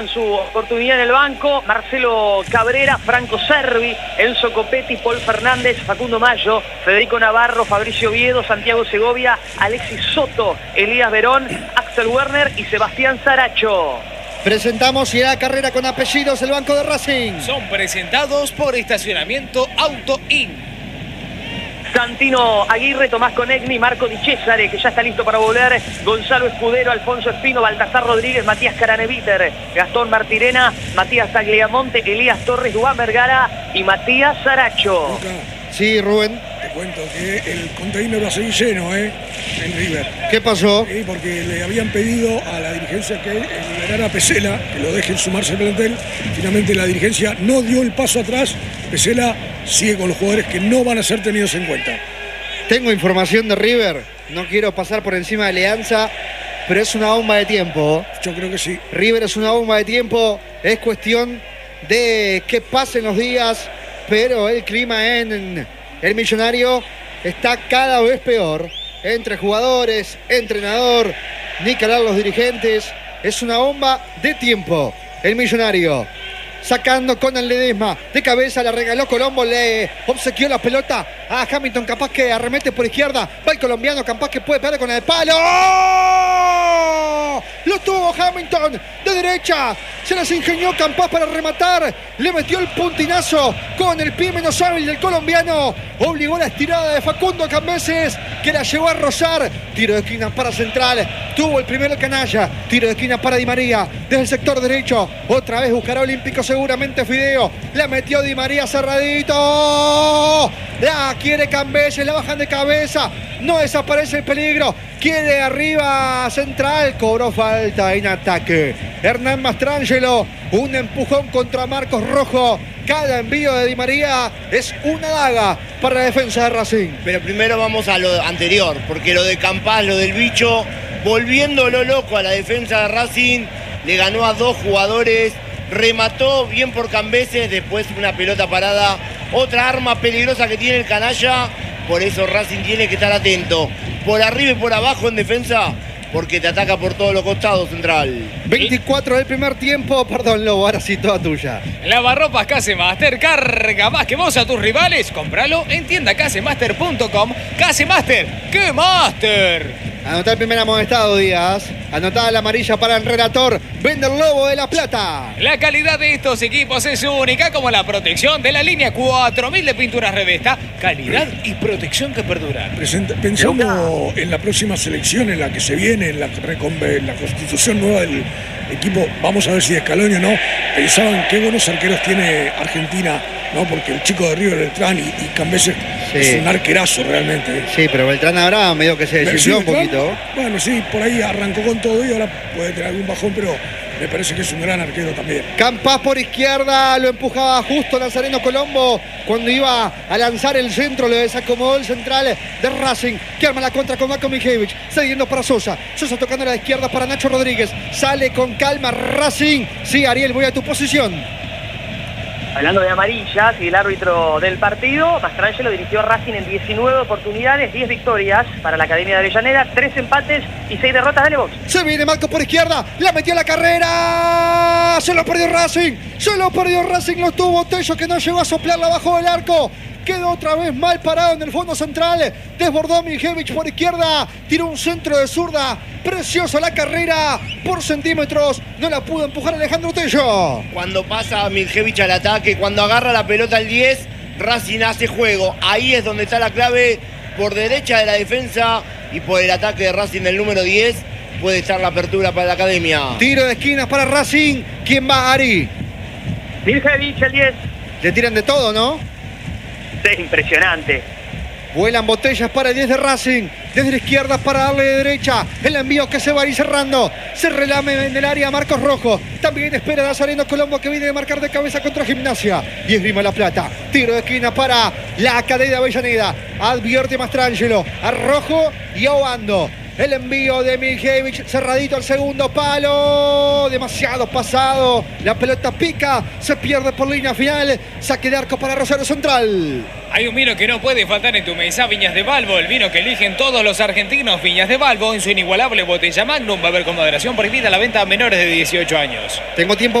En su oportunidad en el banco, Marcelo Cabrera, Franco Cervi, Enzo Copetti, Paul Fernández, Facundo Mayo, Federico Navarro, Fabricio Oviedo, Santiago Segovia, Alexis Soto, Elías Verón, Axel Werner y Sebastián Saracho. Presentamos ya la carrera con apellidos el banco de Racing. Son presentados por Estacionamiento Auto In. Santino Aguirre, Tomás Conegni, Marco Di Cesare, que ya está listo para volver, Gonzalo Escudero, Alfonso Espino, Baltasar Rodríguez, Matías Caraneviter, Gastón Martirena, Matías Tagliamonte, Elías Torres, Duván Vergara y Matías Saracho. Sí, Rubén. Te cuento que el container va a seguir lleno, en River. ¿Qué pasó? Sí, porque le habían pedido a la dirigencia que liberara a Pesela, que lo dejen sumarse al plantel. Finalmente la dirigencia no dio el paso atrás. Pesela sigue con los jugadores que no van a ser tenidos en cuenta. Tengo información de River. No quiero pasar por encima de Alianza, pero es una bomba de tiempo. Yo creo que sí. River es una bomba de tiempo. Es cuestión de que pasen los días, pero el clima en el Millonario está cada vez peor. Entre jugadores, entrenador, ni que hablar los dirigentes. Es una bomba de tiempo. El Millonario sacando con el Ledesma de cabeza, la regaló Colombo, le obsequió la pelota a Hamilton, capaz que arremete por izquierda, va el colombiano, capaz que puede pegar con el palo. ¡Oh! Lo tuvo Hamilton de derecha, se las ingenió Campas para rematar, le metió el puntinazo con el pie menos hábil del colombiano, obligó la estirada de Facundo Cambeses, que la llevó a rozar. Tiro de esquina para Central, tuvo el primero canalla, tiro de esquina para Di María, desde el sector derecho, otra vez buscará Olímpico seguramente Fideo, la metió Di María cerradito, la quiere Cambeses, la bajan de cabeza, no desaparece el peligro, quiere arriba Central, cobró falta en ataque. Hernán Mastrangelo, un empujón contra Marcos Rojo, cada envío de Di María es una daga para la defensa de Racing. Pero primero vamos a lo anterior, porque lo de Campas, lo del bicho, volviéndolo loco a la defensa de Racing, le ganó a dos jugadores, remató bien por Cambeses, después una pelota parada, otra arma peligrosa que tiene el canalla, por eso Racing tiene que estar atento, por arriba y por abajo en defensa, porque te ataca por todos los costados Central. 24 del primer tiempo, perdón Lobo, ahora sí toda tuya. Lavarropas Casemaster, carga más que vos a tus rivales, cómpralo en tiendacasemaster.com. Casemaster, ¡qué máster! Anotá el primer amonestado, Díaz. Anotá la amarilla para el relator. Vende el Lobo de La Plata. La calidad de estos equipos es única, como la protección de la línea 4000 de pinturas Revesta. Calidad y protección que perduran. Pensando en la próxima selección, en la que se viene, en la constitución nueva del equipo, vamos a ver si Scaloni o no, pensaban qué buenos arqueros tiene Argentina, ¿no? Porque el chico de River, Beltrán y Cambeses, sí, es un arquerazo realmente. Sí, pero Beltrán ahora medio que se desinfló un poquito. Bueno, sí, por ahí arrancó con todo y ahora puede tener algún bajón, pero me parece que es un gran arquero también. Campas por izquierda, lo empujaba justo Nazareno Colombo cuando iba a lanzar el centro, lo desacomodó el central de Racing, que arma la contra con Marco Mijevich, cediendo para Sosa, Sosa tocando a la izquierda para Nacho Rodríguez, sale con calma Racing. Sí, Ariel, voy a tu posición. Hablando de amarillas y el árbitro del partido, Mastrangelo dirigió a Racing en 19 oportunidades, 10 victorias para la Academia de Avellaneda, 3 empates y 6 derrotas. Dale vos. Se viene Marco por izquierda, la metió a la carrera, se lo perdió Racing, lo tuvo Tello, que no llegó a soplarla abajo del arco. Quedó otra vez mal parado en el fondo central. Desbordó Mijevich por izquierda. Tiró un centro de zurda. Preciosa la carrera. Por centímetros. No la pudo empujar Alejandro Tello. Cuando pasa Mijevich al ataque, cuando agarra la pelota al 10, Racing hace juego. Ahí es donde está la clave. Por derecha de la defensa y por el ataque de Racing del número 10 puede estar la apertura para la Academia. Tiro de esquinas para Racing. ¿Quién va, Ari? Mijevich, el 10. Le tiran de todo, ¿no? Es impresionante. Vuelan botellas para el 10 de Racing. Desde la izquierda para darle de derecha. El envío que se va a ir cerrando. Se relame en el área Marcos Rojo. También espera Nazareno Colombo, que viene de marcar de cabeza contra Gimnasia. Y esgrima La Plata. Tiro de esquina para la Academia de Avellaneda. Advierte Mastrangelo a Rojo y a Obando. El envío de Mijevich, cerradito al segundo palo. Demasiado pasado. La pelota pica, se pierde por línea final. Saque de arco para Rosario Central. Hay un vino que no puede faltar en tu mesa, Viñas de Balbo, el vino que eligen todos los argentinos. Viñas de Balbo, en su inigualable botella Magnum, va a haber con moderación prohibida la venta a menores de 18 años. Tengo tiempo